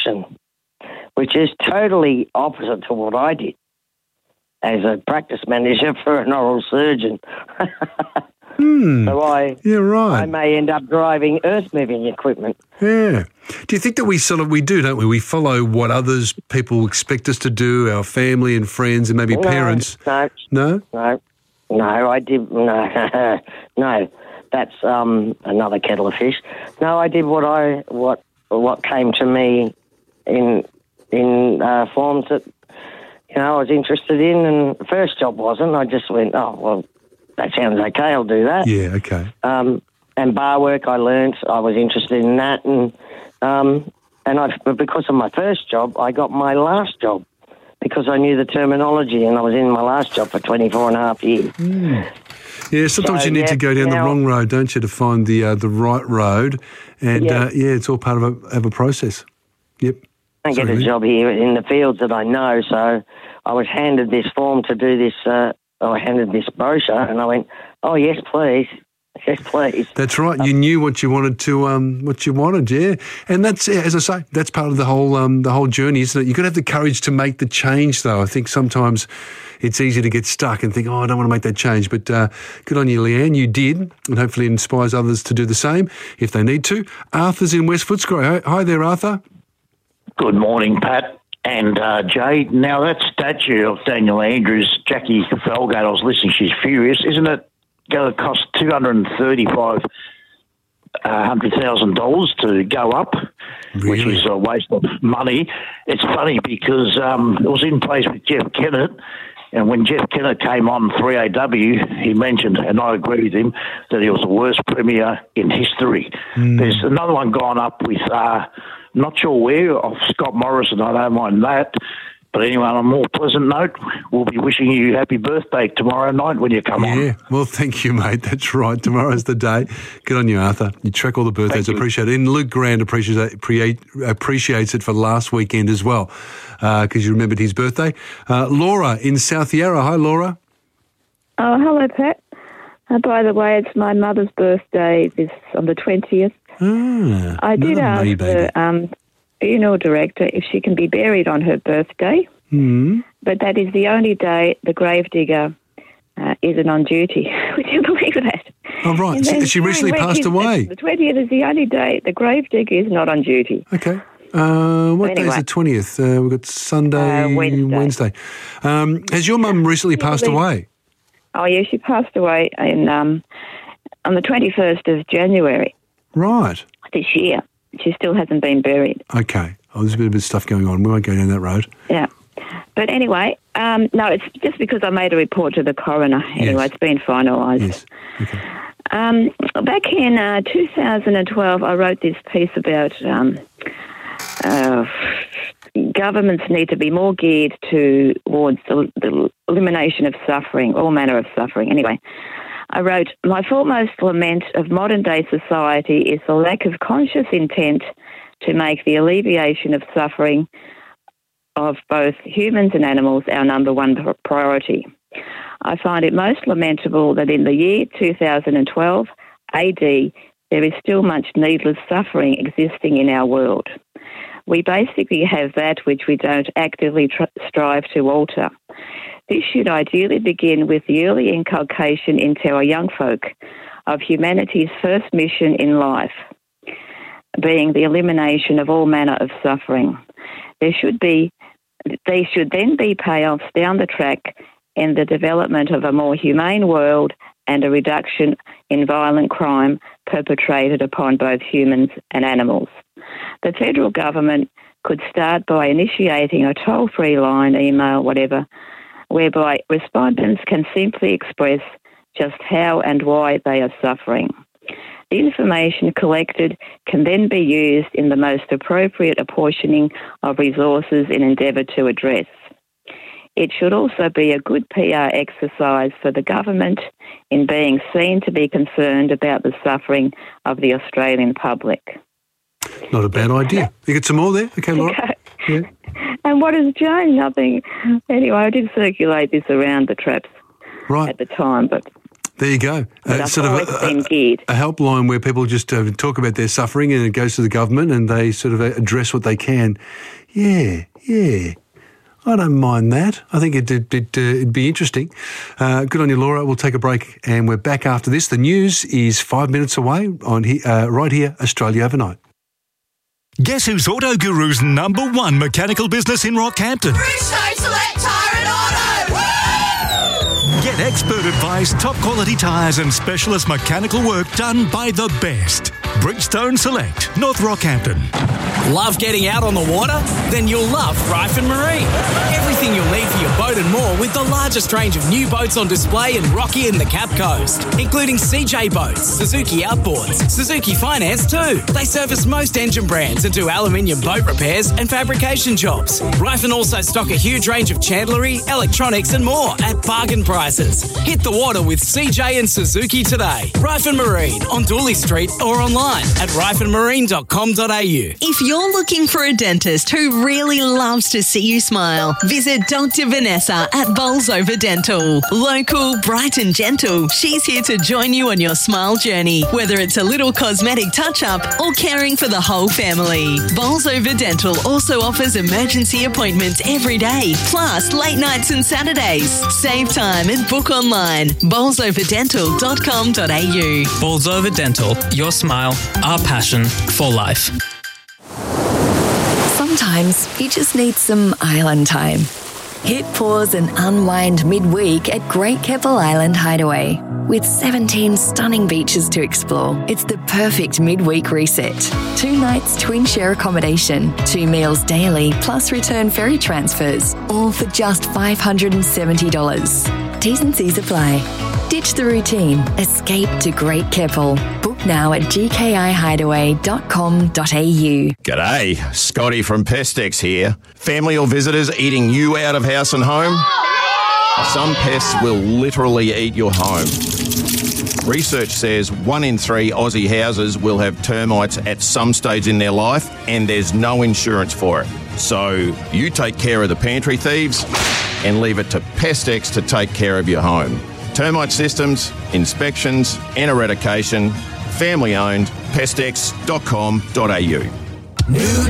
profession, which is totally opposite to what I did as a practice manager for an oral surgeon. So I may end up driving earth-moving equipment. Yeah. Do you think that we do, don't we? We follow what people expect us to do, our family and friends and maybe parents. No, I did. No, that's another kettle of fish. No, I did what came to me in forms that I was interested in, and the first job wasn't. I just went, oh well, that sounds okay. I'll do that. Yeah, okay. And bar work, I learnt. I was interested in that, but because of my first job, I got my last job because I knew the terminology, and I was in my last job for 24 and a half years. Yeah, sometimes you need to go down the wrong road, don't you, to find the right road, and it's all part of a process. Yep. I get a job here in the fields that I know, so I was handed this form to do this. I handed this brochure, and I went, "Oh yes, please, yes, please." That's right. You knew what you wanted to, yeah. And that's, as I say, that's part of the whole journey, isn't it? You've got to have the courage to make the change, though. I think sometimes it's easy to get stuck and think, "Oh, I don't want to make that change." But good on you, Leanne. You did, and hopefully it inspires others to do the same if they need to. Arthur's in West Footscray. Hi there, Arthur. Good morning, Pat and Jay. Now, that statue of Daniel Andrews, Jackie Felgate, I was listening, she's furious. Isn't it going to cost $235,000 to go up, really? Which is a waste of money? It's funny because it was in place with Jeff Kennett, and when Jeff Kennett came on 3AW, he mentioned, and I agree with him, that he was the worst premier in history. There's another one gone up with... not sure where, of Scott Morrison, I don't mind that. But anyway, on a more pleasant note, we'll be wishing you happy birthday tomorrow night when you come on. Yeah, well, thank you, mate. That's right. Tomorrow's the day. Good on you, Arthur. You track all the birthdays. Appreciate it. And Luke Grand appreciates it for last weekend as well, because you remembered his birthday. Laura in South Yarra. Hi, Laura. Oh, hello, Pat. By the way, it's my mother's birthday on the 20th. I did ask the funeral director if she can be buried on her birthday, but that is the only day the gravedigger isn't on duty. Would you believe that? Oh, right. She recently passed away. The 20th is the only day the gravedigger is not on duty. Okay. What day is the 20th? We've got Sunday, Wednesday. Has your mum recently passed away? Oh, yeah, she passed away on the 21st of January. Right. This year. She still hasn't been buried. Okay. Oh, there's a bit of stuff going on. We won't go down that road. Yeah. But anyway, no, it's just because I made a report to the coroner. Anyway, It's been finalised. Yes. Okay. Back in 2012, I wrote this piece about governments need to be more geared towards the elimination of suffering, all manner of suffering. Anyway, I wrote, my foremost lament of modern-day society is the lack of conscious intent to make the alleviation of suffering of both humans and animals our number one priority. I find it most lamentable that in the year 2012 AD, there is still much needless suffering existing in our world. We basically have that which we don't actively strive to alter. This should ideally begin with the early inculcation into our young folk of humanity's first mission in life, being the elimination of all manner of suffering. There should then be payoffs down the track in the development of a more humane world and a reduction in violent crime perpetrated upon both humans and animals. The federal government could start by initiating a toll-free line, email, whatever, whereby respondents can simply express just how and why they are suffering. The information collected can then be used in the most appropriate apportioning of resources in endeavour to address. It should also be a good PR exercise for the government in being seen to be concerned about the suffering of the Australian public. Not a bad idea. You get some more there? Okay, Laura. Okay. Yeah. And what has changed? Nothing. Anyway, I did circulate this around the traps at the time, but There you go. But I've always been geared. A helpline where people just talk about their suffering and it goes to the government and they sort of address what they can. Yeah. I don't mind that. I think it'd be interesting. Good on you, Laura. We'll take a break and we're back after this. The news is 5 minutes away on right here, Australia Overnight. Guess who's Auto Guru's #1 mechanical business in Rockhampton? Bridgestone Select Tyre and Auto! Woo! Get expert advice, top quality tyres and specialist mechanical work done by the best. Bridgestone Select, North Rockhampton. Love getting out on the water? Then you'll love Ryfan Marine. Everything you'll need for your boat and more with the largest range of new boats on display in Rocky and the Cap Coast, including CJ Boats, Suzuki Outboards, Suzuki Finance too. They service most engine brands and do aluminium boat repairs and fabrication jobs. Ryfan also stock a huge range of chandlery, electronics and more at bargain prices. Hit the water with CJ and Suzuki today. Ryfan Marine on Dooley Street or online at ryfanmarine.com.au. If you're looking for a dentist who really loves to see you smile, visit Dr. Vanessa at Bolsover Dental. Local, bright and gentle, she's here to join you on your smile journey, whether it's a little cosmetic touch-up or caring for the whole family. Bolsover Dental also offers emergency appointments every day, plus late nights and Saturdays. Save time and book online. bolsoverdental.com.au. Bolsover Dental, your smile, our passion for life. Sometimes you just need some island time. Hit pause and unwind midweek at Great Keppel Island Hideaway. With 17 stunning beaches to explore, it's the perfect midweek reset. 2 nights twin share accommodation, 2 meals daily, plus return ferry transfers, all for just $570. T's and C's apply. Ditch the routine. Escape to Great Keppel. Book now at gkihideaway.com.au. G'day, Scotty from Pestex here. Family or visitors eating you out of house and home? Some pests will literally eat your home. Research says 1 in 3 Aussie houses will have termites at some stage in their life, and there's no insurance for it. So you take care of the pantry thieves and leave it to Pestex to take care of your home. Termite systems, inspections and eradication. Family owned. Pestex.com.au.